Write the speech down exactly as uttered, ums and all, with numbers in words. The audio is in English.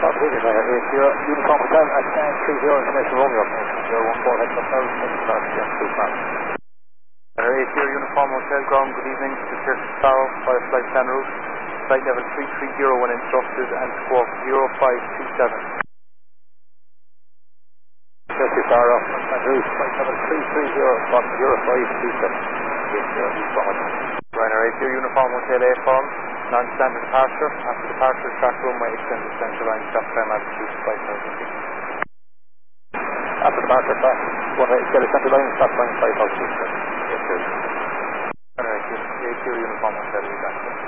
Fox Higgins, I have eight zero, Uniform Hotel at nine three zero, Information Romeo, zero one four, head up south, next class, yeah, two class. Runner eight zero, Uniform Hotel Ground, good evening, this is Kirsten Sparrow, via flight en route, flight level three three zero when instructed, and squawk zero five two seven. Kirsten Sparrow, en route, flight level three three zero, squawk zero five two seven. eight zero, Uniform Hotel. Runner eight zero, Uniform Hotel A form, non-standard departure, after departure, track runway, extended central line, stop time altitude five thousand feet. After departure, track runway, extended central line, stop time five thousand feet. Yes, sir. Runner eight zero, Uniform Hotel, we got